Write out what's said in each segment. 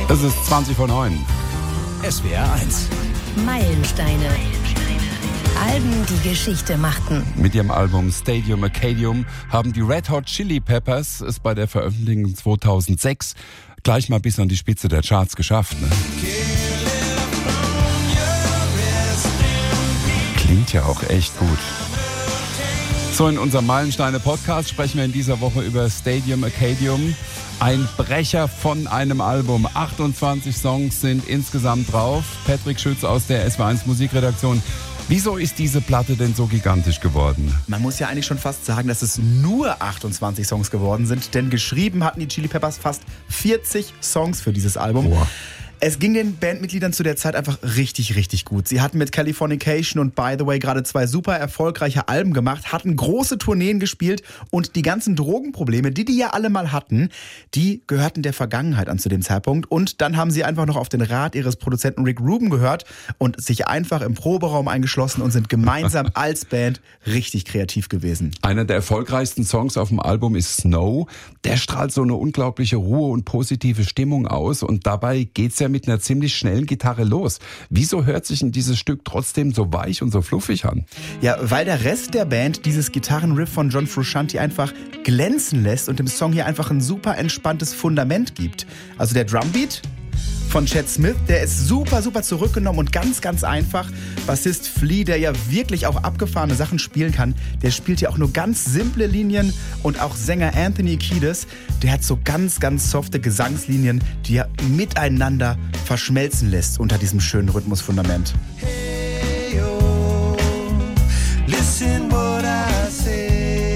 Es ist 20:09. SWR 1. Meilensteine. Alben, die Geschichte machten. Mit ihrem Album Stadium Arcadium haben die Red Hot Chili Peppers es bei der Veröffentlichung 2006 gleich mal bis an die Spitze der Charts geschafft. Ne? Klingt ja auch echt gut. So, in unserem Meilensteine-Podcast sprechen wir in dieser Woche über Stadium Arcadium. Ein Brecher von einem Album. 28 Songs sind insgesamt drauf. Patrick Schütz aus der SW1 Musikredaktion. Wieso ist diese Platte denn so gigantisch geworden? Man muss ja eigentlich schon fast sagen, dass es nur 28 Songs geworden sind, denn geschrieben hatten die Chili Peppers fast 40 Songs für dieses Album. Boah. Es ging den Bandmitgliedern zu der Zeit einfach richtig, richtig gut. Sie hatten mit Californication und By the Way gerade 2 super erfolgreiche Alben gemacht, hatten große Tourneen gespielt und die ganzen Drogenprobleme, die ja alle mal hatten, die gehörten der Vergangenheit an zu dem Zeitpunkt. Und dann haben sie einfach noch auf den Rat ihres Produzenten Rick Rubin gehört und sich einfach im Proberaum eingeschlossen und sind gemeinsam als Band richtig kreativ gewesen. Einer der erfolgreichsten Songs auf dem Album ist Snow. Der strahlt so eine unglaubliche Ruhe und positive Stimmung aus und dabei geht's ja mit einer ziemlich schnellen Gitarre los. Wieso hört sich denn dieses Stück trotzdem so weich und so fluffig an? Ja, weil der Rest der Band dieses Gitarrenriff von John Frusciante einfach glänzen lässt und dem Song hier einfach ein super entspanntes Fundament gibt. Also der Drumbeat von Chad Smith, der ist super, super zurückgenommen und ganz, ganz einfach. Bassist Flea, der ja wirklich auch abgefahrene Sachen spielen kann, der spielt ja auch nur ganz simple Linien und auch Sänger Anthony Kiedis, der hat so ganz, ganz softe Gesangslinien, die er miteinander verschmelzen lässt unter diesem schönen Rhythmusfundament. Hey, oh, listen what I say.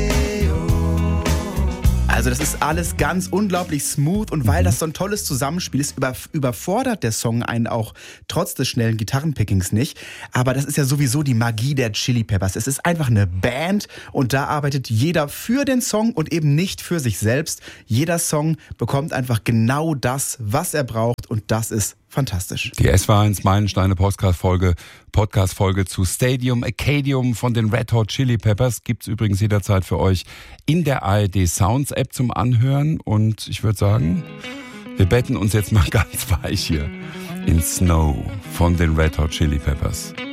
Also das ist alles ganz unglaublich smooth und weil das so ein tolles Zusammenspiel ist, überfordert der Song einen auch trotz des schnellen Gitarrenpickings nicht. Aber das ist ja sowieso die Magie der Chili Peppers. Es ist einfach eine Band und da arbeitet jeder für den Song und eben nicht für sich selbst. Jeder Song bekommt einfach genau das, was er braucht und das ist fantastisch. Die SW1 Meilensteine Podcast-Folge zu Stadium Arcadium von den Red Hot Chili Peppers gibt's übrigens jederzeit für euch in der ARD Sounds App zum Anhören. Und ich würde sagen, wir betten uns jetzt mal ganz weich hier in Snow von den Red Hot Chili Peppers.